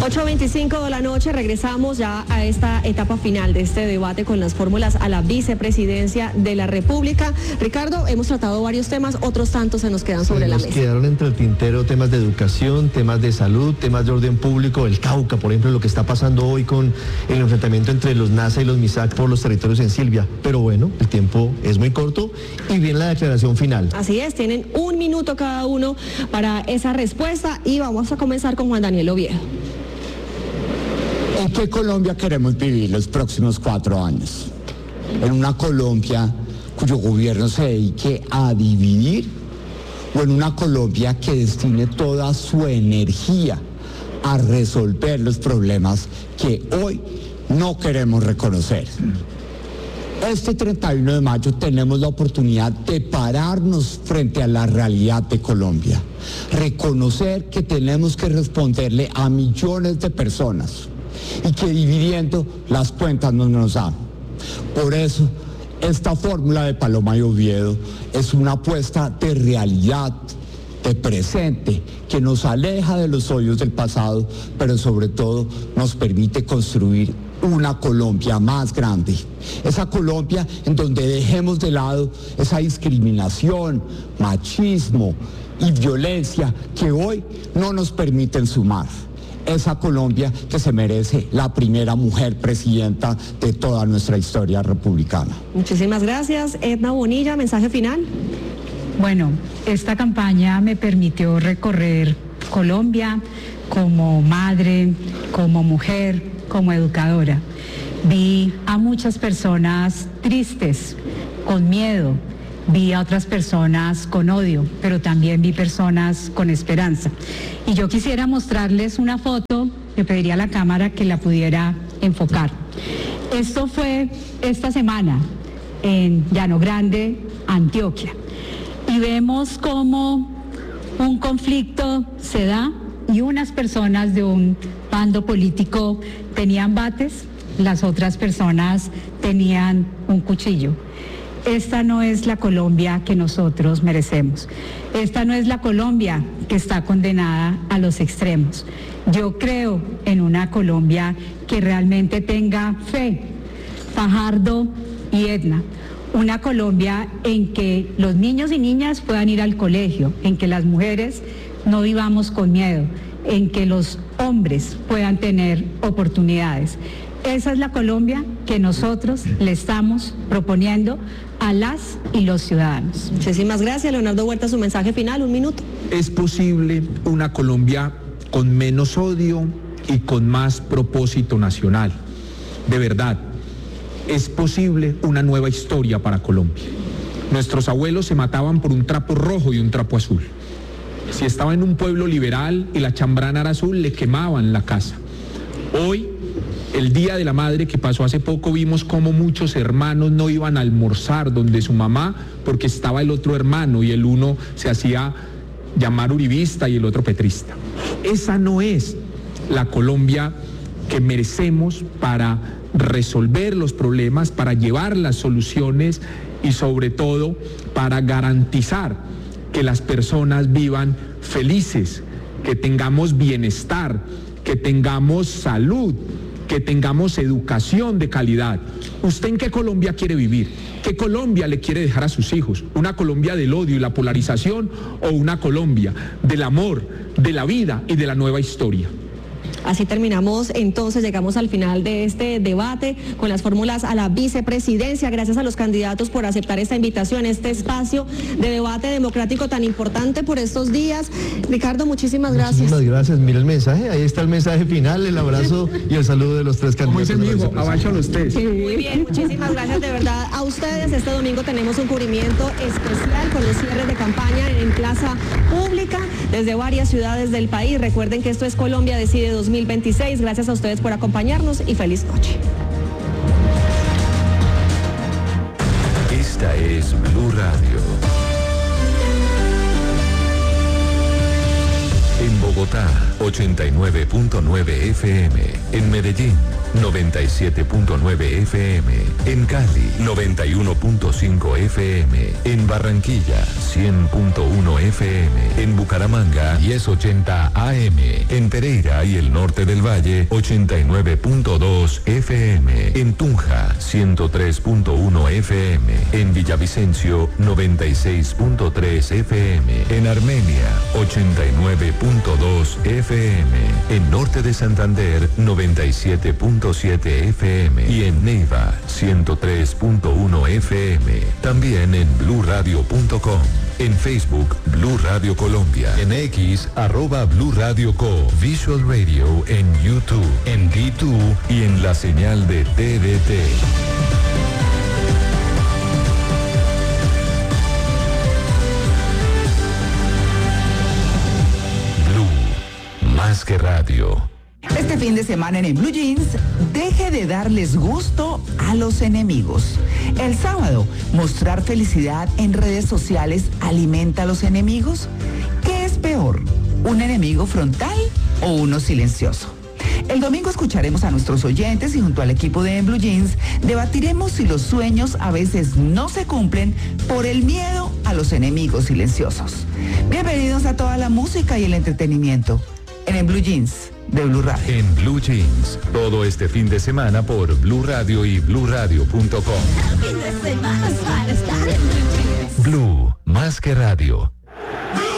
8:25 de la noche, regresamos ya a esta etapa final de este debate con las fórmulas a la vicepresidencia de la República. Ricardo, hemos tratado varios temas, otros tantos se nos quedan sobre la mesa. Nos quedaron entre el tintero temas de educación, temas de salud, temas de orden público, el Cauca, por ejemplo, lo que está pasando hoy con el enfrentamiento entre los NASA y los MISAC por los territorios en Silvia. Pero bueno, el tiempo es muy corto y viene la declaración final. Así es, tienen 1 minuto cada uno para esa respuesta y vamos a comenzar con Juan Daniel Oviedo. ¿En qué Colombia queremos vivir los próximos 4 años? ¿En una Colombia cuyo gobierno se dedique a dividir? ¿O en una Colombia que destine toda su energía a resolver los problemas que hoy no queremos reconocer? Este 31 de mayo tenemos la oportunidad de pararnos frente a la realidad de Colombia, reconocer que tenemos que responderle a millones de personas y que dividiendo las cuentas no nos dan. Por eso, esta fórmula de Paloma y Oviedo es una apuesta de realidad, de presente, que nos aleja de los hoyos del pasado, pero sobre todo nos permite construir una Colombia más grande. Esa Colombia en donde dejemos de lado esa discriminación, machismo y violencia que hoy no nos permiten sumar. Esa Colombia que se merece la primera mujer presidenta de toda nuestra historia republicana. Muchísimas gracias. Edna Bonilla, mensaje final. Bueno, esta campaña me permitió recorrer Colombia como madre, como mujer, como educadora. Vi a muchas personas tristes, con miedo, vi a otras personas con odio, pero también vi personas con esperanza. Y yo quisiera mostrarles una foto, le pediría a la cámara que la pudiera enfocar. Esto fue esta semana en Llano Grande, Antioquia. Y vemos cómo un conflicto se da y unas personas de un bando político tenían bates, las otras personas tenían un cuchillo. Esta no es la Colombia que nosotros merecemos. Esta no es la Colombia que está condenada a los extremos. Yo creo en una Colombia que realmente tenga fe, Fajardo y Edna. Una Colombia en que los niños y niñas puedan ir al colegio, en que las mujeres no vivamos con miedo, en que los hombres puedan tener oportunidades. Esa es la Colombia que nosotros le estamos proponiendo a las y los ciudadanos. Muchísimas gracias. Leonardo Huerta, su mensaje final, 1 minuto. Es posible una Colombia con menos odio y con más propósito nacional. De verdad, es posible una nueva historia para Colombia. Nuestros abuelos se mataban por un trapo rojo y un trapo azul. Si estaba en un pueblo liberal y la chambrana era azul, le quemaban la casa. Hoy, el Día de la Madre que pasó hace poco, vimos cómo muchos hermanos no iban a almorzar donde su mamá porque estaba el otro hermano y el uno se hacía llamar uribista y el otro petrista. Esa no es la Colombia que merecemos para resolver los problemas, para llevar las soluciones y sobre todo para garantizar que las personas vivan felices, que tengamos bienestar, que tengamos salud, que tengamos educación de calidad. ¿Usted en qué Colombia quiere vivir? ¿Qué Colombia le quiere dejar a sus hijos? ¿Una Colombia del odio y la polarización o una Colombia del amor, de la vida y de la nueva historia? Así terminamos, entonces llegamos al final de este debate con las fórmulas a la vicepresidencia. Gracias a los candidatos por aceptar esta invitación, este espacio de debate democrático tan importante por estos días. Ricardo, muchísimas gracias. Muchísimas gracias. Mira el mensaje, ahí está el mensaje final, el abrazo y el saludo de los 3 candidatos. Como dice mi hijo, abajo los 3. Sí. Muy bien, muchísimas gracias de verdad a ustedes. Este domingo tenemos un cubrimiento especial con los cierres de campaña en Plaza Pública desde varias ciudades del país. Recuerden que esto es Colombia Decide 2026. Gracias a ustedes por acompañarnos y feliz noche. Esta es Blue Radio. En Bogotá, 89.9 FM. En Medellín, 97.9 FM. En Cali, 91.5 FM. En Barranquilla, 100.1 FM. En Bucaramanga, 1080 AM. En Pereira y el norte del Valle, 89.2 FM. En Tunja, 103.1 FM. En Villavicencio, 96.3 FM. En Armenia, 89.2 FM. En norte de Santander, 97.7 FM. Y en Neiva, 103.1 FM. También en bluradio.com. En Facebook, Blue Radio Colombia. En X, @Blue Radio Co. Visual Radio en YouTube, en D2 y en la señal de TDT. Blue, más que radio. Este fin de semana en Blue Jeans, deje de darles gusto a los enemigos. El sábado, mostrar felicidad en redes sociales alimenta a los enemigos. ¿Qué es peor, un enemigo frontal o uno silencioso? El domingo escucharemos a nuestros oyentes y junto al equipo de Blue Jeans debatiremos si los sueños a veces no se cumplen por el miedo a los enemigos silenciosos. Bienvenidos a toda la música y el entretenimiento en Blue Jeans de Blue Radio. En Blue Jeans, todo este fin de semana por Blue Radio y bluradio.com. Blue, más que radio.